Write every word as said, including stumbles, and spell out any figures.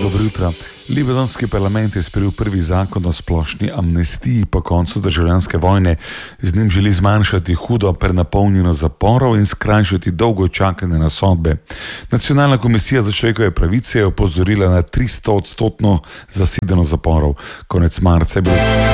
Dobro jutro. Libanonski parlament je sprejel prvi zakon o splošni amnestiji po koncu državljanske vojne. Z njim želi zmanjšati hudo prenapolnjenost zaporov in skrajšati dolgo čakanje na sodbe. Nacionalna komisija za človekove pravice je opozorila na tristo odstotno zasedenost zaporov. Konec marca je bil